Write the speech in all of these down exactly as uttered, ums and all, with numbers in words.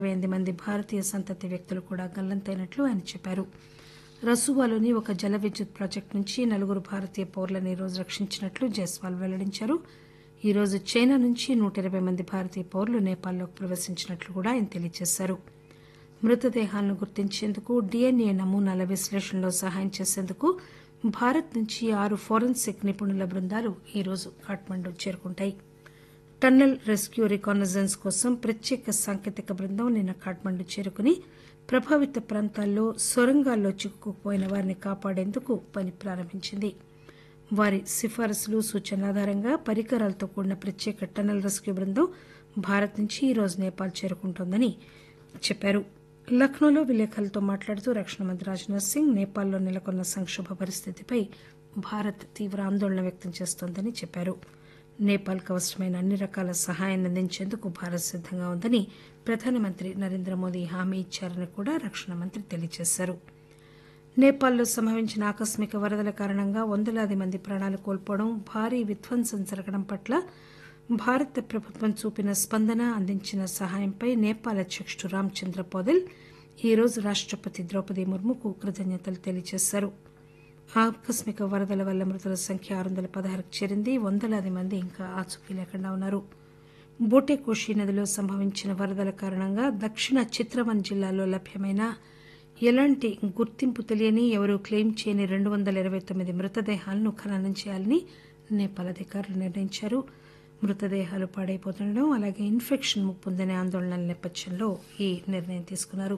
ఎనిమిది మంది భారతీయ సంతతి వ్యక్తులు కూడా గల్లంతైనట్లు ఆయన చెప్పారు. రసూవాలోని ఒక జల విద్యుత్ ప్రాజెక్టు నుంచి నలుగురు భారతీయ పౌరులను ఈరోజు రక్షించినట్లు జైస్వాల్ వెల్లడించారు. ఈరోజు చైనా నుంచి నూట ఇరవై మంది భారతీయ పౌరులు నేపాల్లోకి ప్రవేశించినట్లు కూడా ఆయన తెలియజేశారు. మృతదేహాలను గుర్తించేందుకు డీఎన్ఏ నమూనాల విశ్లేషణలో సహాయం చేసేందుకు భారత్ నుంచి ఆరు ఫోరెన్సిక్ నిపుణుల బృందాలు ఈరోజు కాఠ్మండూ చేరుకుంటాయి. టన్నెల్ రెస్క్యూ రికానజెన్స్ కోసం ప్రత్యేక సాంకేతిక బృందం నిన్న కాఠ్మండూ చేరుకుని ప్రభావిత ప్రాంతాల్లో సొరంగాల్లో చిక్కుకుపోయిన వారిని కాపాడేందుకు పని ప్రారంభించింది. వారి సిఫారసులు సూచనల ఆధారంగా పరికరాలతో కూడిన ప్రత్యేక టన్నెల్ రెస్క్యూ బృందం భారత్ నుంచి ఈరోజు నేపాల్ చేరుకుంటోందని చెప్పారు. లక్నోలో విలేకరులతో మాట్లాడుతూ రక్షణ మంత్రి రాజ్నాథ్ సింగ్ నేపాల్లో నెలకొన్న సంక్షోభ పరిస్థితిపై భారత్ తీవ్ర ఆందోళన వ్యక్తం చేస్తోందని చెప్పారు. నేపాల్కు అవసరమైన అన్ని రకాల సహాయాన్ని అందించేందుకు భారత్ సిద్దంగా ఉందని ప్రధానమంత్రి నరేంద్ర మోదీ హామీ ఇచ్చారని కూడా రక్షణ మంత్రి తెలియజేశారు. నేపాల్లో సంభవించిన ఆకస్మిక వరదల కారణంగా వందలాది మంది ప్రాణాలు కోల్పోవడం, భారీ విధ్వంసం జరగడం పట్ల భారత ప్రభుత్వం చూపిన స్పందన, అందించిన సహాయంపై నేపాల్ అధ్యకుడు రామచంద్ర పౌదెల్ ఈరోజు రాష్టపతి ద్రౌపది ముర్ముకు కృతజ్ఞతలు తెలియజేశారు. ఆకస్మిక వరదల వల్ల మృతుల సంఖ్య ఆరు వందల పదహారుకు చేరింది. వందలాది మంది ఇంకా ఆచూకీ లేకుండా ఉన్నారు. బోటేకోషి నదిలో సంభవించిన వరదల కారణంగా దక్షిణ చిత్రవన్ జిల్లాలో లభ్యమైన ఎలాంటి గుర్తింపు తెలియని, ఎవరూ క్లెయిమ్ చేయని రెండు వందల ఇరవై తొమ్మిది మృతదేహాలను ఖననం చేయాలని నేపాల్ అధికారులు నిర్ణయించారు. మృతదేహాలు పాడైపోతుండడం, అలాగే ఇన్ఫెక్షన్ ముప్పుందనే ఆందోళనల నేపథ్యంలో ఈ నిర్ణయం తీసుకున్నారు.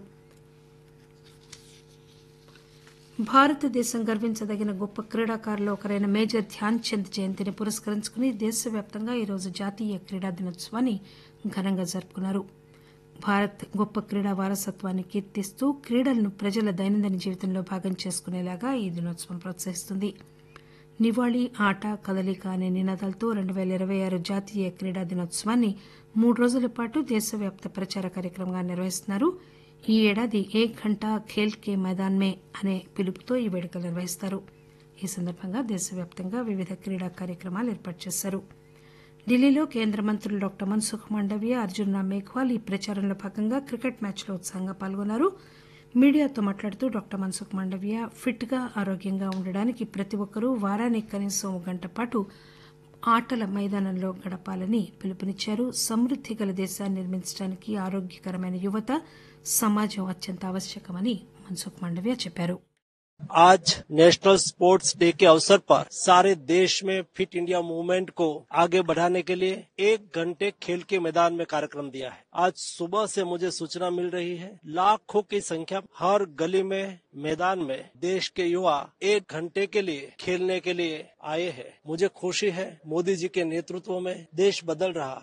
భారతదేశం గర్వించదగిన గొప్ప క్రీడాకారుల్లో ఒకరైన మేజర్ ధ్యాన్ చంద్ జయంతిని పురస్కరించుకుని దేశవ్యాప్తంగా ఈరోజు జాతీయ క్రీడా దినోత్సవాన్ని ఘనంగా జరుపుకున్నారు. భారత్ గొప్ప క్రీడా వారసత్వాన్ని కీర్తిస్తూ క్రీడలను ప్రజల దైనందిన జీవితంలో భాగం చేసుకునేలాగా ఈ దినోత్సవం ప్రోత్సహిస్తుంది. నివాళి, ఆట, కదలిక అనే నినాదాలతో రెండు పేల ఇరవై ఆరు జాతీయ క్రీడా దినోత్సవాన్ని మూడు రోజుల పాటు దేశవ్యాప్త ప్రచార కార్యక్రమంగా నిర్వహిస్తున్నారు. ఈ ఏడాది ఏక్ ఘంటా ఖేల్ కే మైదాన్ మే అనే పిలుపుతో ఈ వేడుకలు నిర్వహిస్తారు. ఈ సందర్భంగా దేశవ్యాప్తంగా వివిధ క్రీడా కార్యక్రమాలు ఏర్పాటు చేశారు. ఢిల్లీలో కేంద్ర మంత్రులు డాక్టర్ మన్సుఖ్ మాండవీయ, అర్జున్ రామ్ మేఘ్వాల్ ఈ ప్రచారంలో భాగంగా క్రికెట్ మ్యాచ్లో ఉత్సాహంగా పాల్గొన్నారు. మీడియాతో మాట్లాడుతూ డాక్టర్ మన్సుఖ్ మాండవీయ ఫిట్ గా, ఆరోగ్యంగా ఉండడానికి ప్రతి ఒక్కరూ వారానికి కనీసం ఒక గంట పాటు ఆటల మైదానంలో గడపాలని పిలుపునిచ్చారు. సమృద్ది గల దేశాన్ని నిర్మించడానికి ఆరోగ్యకరమైన యువత, సమాజం అత్యంత ఆవశ్యకమని మన్సుఖ్ మాండవీయ చెప్పారు. आज नेशनल स्पोर्ट्स डे के अवसर पर सारे देश में फिट इंडिया मूवमेंट को आगे बढ़ाने के लिए एक घंटे खेल के मैदान में कार्यक्रम दिया है. आज सुबह से मुझे सूचना मिल रही है, लाखों की संख्या हर गली में, मैदान में देश के युवा एक घंटे के लिए खेलने के लिए आए हैं. मुझे खुशी है, मोदी जी के नेतृत्व में देश बदल रहा.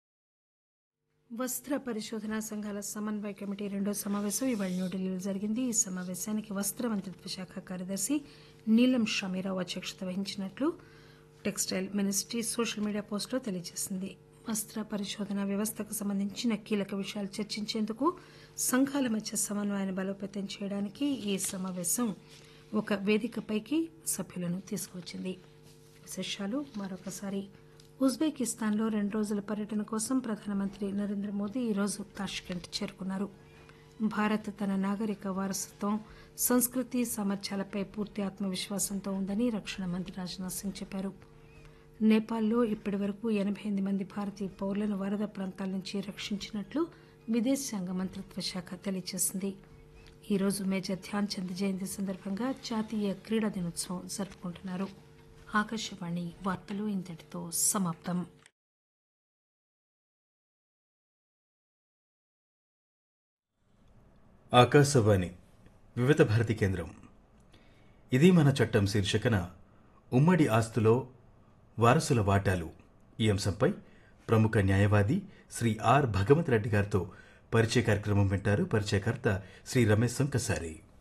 వస్త్ర పరిశోధనా సంఘాల సమన్వయ కమిటీ రెండో సమావేశం ఇవాళ న్యూఢిల్లీలో జరిగింది. ఈ సమావేశానికి వస్త్ర మంత్రిత్వ శాఖ కార్యదర్శి నీలం షమీరావు అధ్యక్షత వహించినట్లు టెక్స్టైల్ మినిస్ట్రీ సోషల్ మీడియా పోస్టులో తెలియజేసింది. వస్త్ర పరిశోధన వ్యవస్థకు సంబంధించిన కీలక విషయాలు చర్చించేందుకు సంఘాల మధ్య సమన్వయాన్ని బలోపేతం చేయడానికి ఈ సమావేశం ఒక వేదికపైకి సభ్యులను తీసుకువచ్చింది. విశేషాలు మరొకసారి. ఉజ్బెకిస్తాన్లో రెండు రోజుల పర్యటన కోసం ప్రధానమంత్రి నరేంద్ర మోదీ ఈరోజు తాష్కెంట్ చేరుకున్నారు. భారత్ తన నాగరిక వారసత్వం, సంస్కృతి, సామర్థ్యాలపై పూర్తి ఆత్మవిశ్వాసంతో ఉందని రక్షణ మంత్రి రాజ్నాథ్ సింగ్ చెప్పారు. నేపాల్లో ఇప్పటి వరకు ఎనబై ఎనిమిది మంది భారతీయ పౌరులను వరద ప్రాంతాల నుంచి రక్షించినట్లు విదేశాంగ మంత్రిత్వ శాఖ తెలియజేసింది. ఈరోజు మేజర్ ధ్యాన్ చంద్ జయంతి సందర్భంగా జాతీయ క్రీడా దినోత్సవం జరుపుకుంటున్నారు. ఆకాశవాణి వార్తలు ఇంతటితో సమాప్తం. ఆకాశవాణి వివిధ భారతి కేంద్రం. ఇది మన చట్టం శీర్షికన ఉమ్మడి ఆస్తులో వారసుల వాటాలు ఈ అంశంపై ప్రముఖ న్యాయవాది శ్రీ ఆర్ భగవంత్ రెడ్డి గారితో పరిచయ కార్యక్రమం వింటారు. పరిచయకర్త శ్రీ రమేష్ సంకసారి.